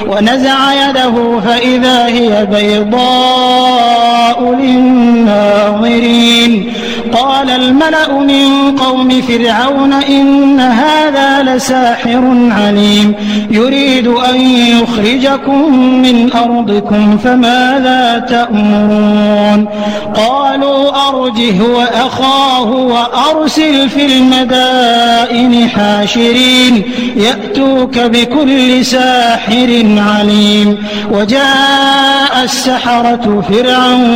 ونزع يده فإذا هي بيضاء للناظرين قال الملأ من قوم فرعون إن هذا لساحر عليم يريد أن يخرجكم من أرضكم فماذا تأمرون قالوا أرجه وأخاه وأرسل في المدائن حاشرين يأتوك بكل ساحر عليم وجاء السحرة فرعون